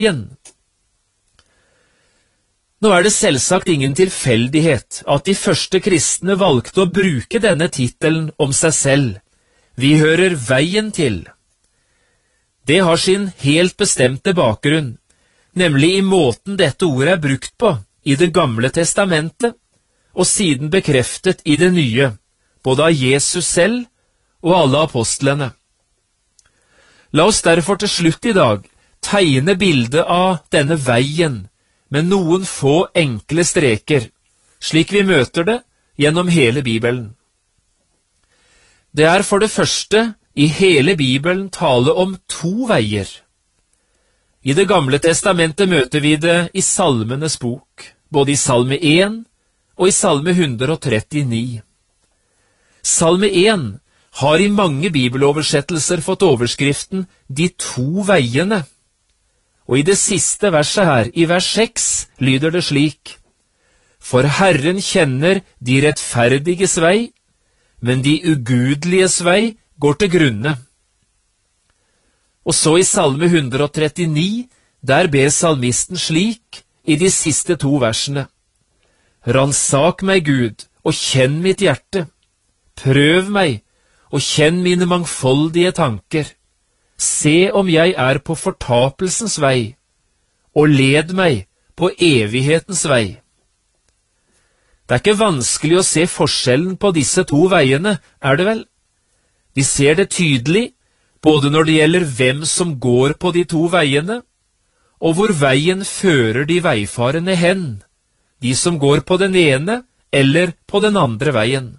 veien. Nå det selvsagt ingen tilfeldighet at de første kristne valgte å bruke denne titelen om seg selv. Vi hører veien til. Det har sin helt bestemte bakgrunn, nemlig i måten dette ordet brukt på i Det gamle testamentet, og siden bekreftet i det nye, både av Jesus selv og alle apostlene. La oss derfor til slutt i dag tegne bildet av denne veien med noen få enkle streker, slik vi møter det gjennom hele Bibelen. Det for det første i hele Bibelen tale om to veier. I Det gamle testamentet møter vi det i Salmenes bok, både i Salme 1 og i Salme 139. Salme 1 har i mange bibeloversettelser fått overskriften «De to veiene». Og i det siste verset her, i vers 6, lyder det slik: «For Herren kjenner de rettferdiges vei, men de ugudeliges vei går til grunne.» Og så i Salme 139, der ber salmisten slik i de siste to versene: «Ransak meg, Gud, og kjenn mitt hjerte. Prøv meg, og kjenn mine mangfoldige tanker. Se om jeg på fortapelsens vei, og led meg på evighetens vei.» Det ikke vanskelig å se forskjellen på disse to veiene, det vel? Vi ser det tydelig, både når det gjelder hvem som går på de to veiene, og hvor veien fører de veifarende hen, de som går på den ene eller på den andre veien.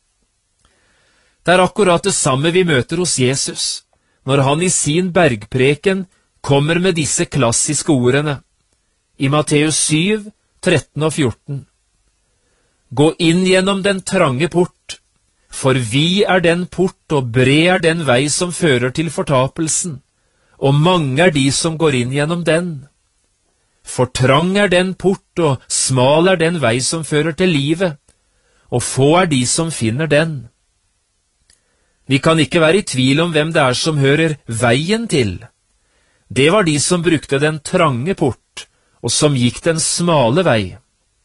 Det akkurat det samme vi møter hos Jesus, når han i sin bergpreken kommer med disse klassiske ordene, i Matteus 7, 13 og 14. «Gå inn gjennom den trange port, for vi den port, og bred den vei som fører til fortapelsen, og mange de som går inn gjennom den. For trang den port, og smal den vei som fører til livet, og få de som finner den.» Vi kan ikke være i tvil om hvem det som hører veien til. Det var de som brukte den trange port, og som gikk den smale vei.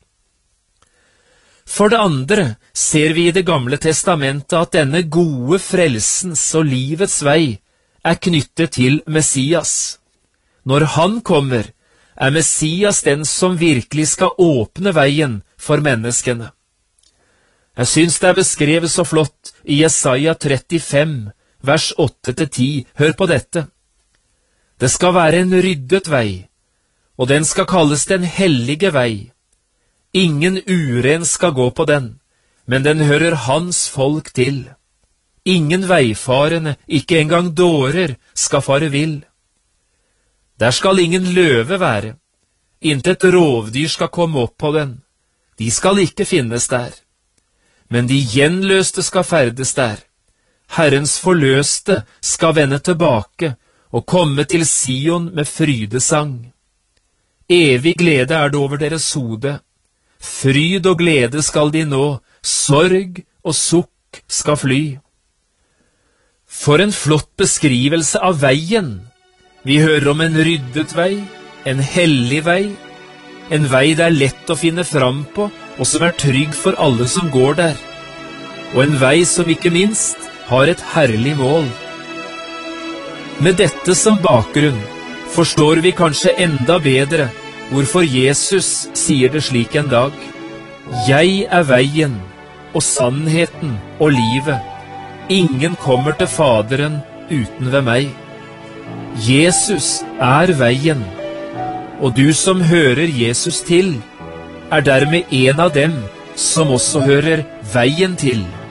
For det andre ser vi i Det gamle testamentet at denne gode frelsens og livets vei knyttet til Messias. Når han kommer, Messias den som virkelig skal åpne veien for menneskene. Jeg synes det beskrevet så flott i Jesaja 35, vers 8-10. Hør på dette. «Det skal være en ryddet vei, og den skal kalles den hellige vei. Ingen uren skal gå på den, men den hører hans folk til. Ingen veifarende, ikke engang dårer, skal fare vill. Der skal ingen løve være, intet rovdyr skal komme opp på den, de skal ikke finnes der. Men de gjenløste skal ferdes der. Herrens forløste skal vende tilbake og komme til Sion med frydesang. Evig glede det over deres hode. Fryd og glede skal de nå, sorg og sukk skal fly.» For en flott beskrivelse av veien. Vi hører om en ryddet vei, en hellig vei, en vei det lett å finne fram på, og som trygg for alle som går der, og en vei som ikke minst har et herlig mål. Med dette som bakgrunn forstår vi kanskje enda bedre hvorfor Jesus sier det slik en dag: «Jeg veien og sannheten og livet. Ingen kommer til Faderen uten ved meg.» Jesus veien, og du som hører Jesus til, dermed en av dem som også hører veien til.